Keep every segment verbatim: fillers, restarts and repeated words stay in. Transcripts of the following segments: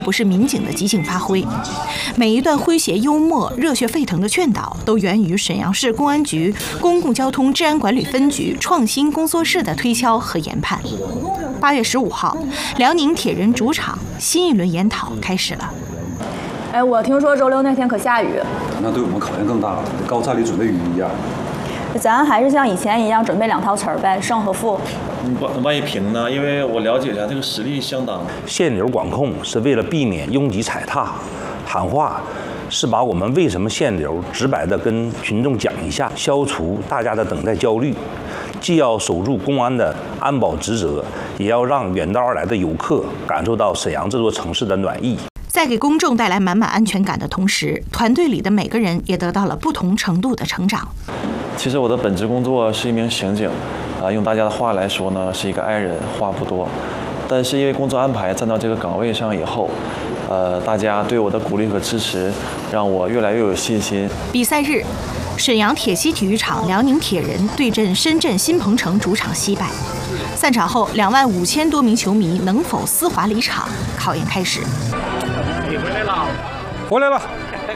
不是民警的即兴发挥，每一段诙谐幽默、热血沸腾的劝导，都源于沈阳市公安局公共交通治安管理分局创新工作室的推敲和研判。八月十五号，辽宁铁人主场新一轮研讨开始了。 哎，我听说周六那天可下雨， 那对我们考验更大了，高菜里准备雨衣呀。 咱还是像以前一样准备两套词儿呗，胜和负。 万万一平呢？因为我了解一下，这个实力相当。 限流管控是为了避免拥挤踩踏，喊话是把我们为什么限流直白地跟群众讲一下，消除大家的等待焦虑。既要守住公安的安保职责，也要让远道而来的游客感受到沈阳这座城市的暖意。 在给公众带来满满安全感的同时，团队里的每个人也得到了不同程度的成长。 其实我的本职工作是一名刑警，啊，用大家的话来说呢，是一个 I 人，话不多。但是因为工作安排站到这个岗位上以后，呃，大家对我的鼓励和支持，让我越来越有信心。 比赛日，沈阳铁西体育场辽宁铁人对阵深圳新鹏城主场惜败。散场后，两万五千多名球迷能否丝滑离场，考验开始。 你回来了， 回来了。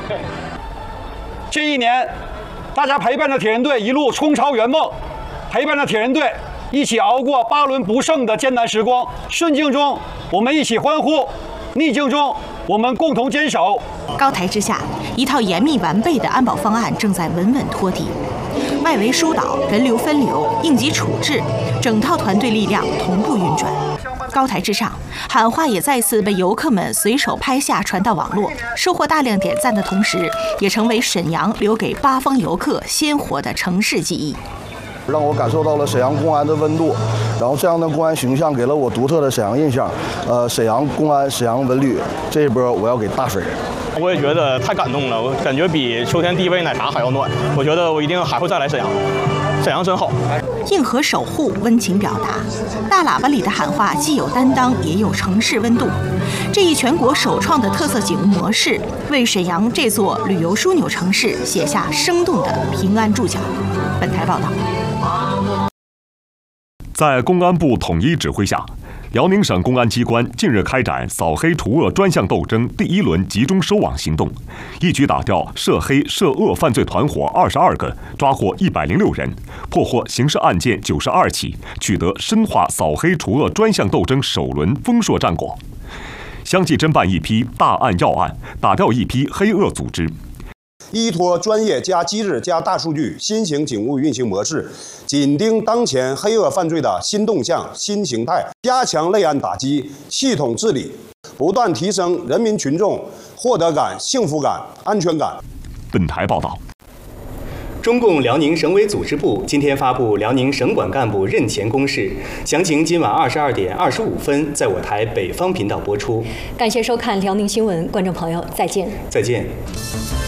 这一年，大家陪伴着铁人队一路冲超圆梦，陪伴着铁人队一起熬过八轮不胜的艰难时光。顺境中，我们一起欢呼；逆境中，我们共同坚守。 高台之下，一套严密完备的安保方案正在稳稳托底。外围疏导、人流分流、应急处置，整套团队力量同步运转。高台之上，喊话也再次被游客们随手拍下传到网络，收获大量点赞的同时，也成为沈阳留给八方游客鲜活的城市记忆。 让我感受到了沈阳公安的温度，然后这样的公安形象给了我独特的沈阳印象。呃，沈阳公安、沈阳文旅这一波我要给大分。 我也觉得太感动了，我感觉比秋天第一杯奶茶还要暖。我觉得我一定还会再来沈阳，沈阳真好。 硬核守护，温情表达，大喇叭里的喊话既有担当，也有城市温度。这一全国首创的特色警务模式，为沈阳这座旅游枢纽城市写下生动的平安注脚。本台报道。 在公安部统一指挥下，辽宁省公安机关近日开展扫黑除恶专项斗争第一轮集中收网行动，一举打掉涉黑涉恶犯罪团伙二十二个，抓获一百零六人，破获刑事案件九十二起，取得深化扫黑除恶专项斗争首轮丰硕战果，相继侦办一批大案要案，打掉一批黑恶组织。 依托专业加机制加大数据新型警务运行模式，紧盯当前黑恶犯罪的新动向、新形态，加强类案打击、系统治理，不断提升人民群众获得感、幸福感、安全感。 本台报道。 中共辽宁省委组织部今天发布辽宁省管干部任前公示，详情今晚二十二点二十五分在我台北方频道播出。 感谢收看辽宁新闻，观众朋友再见。 再见。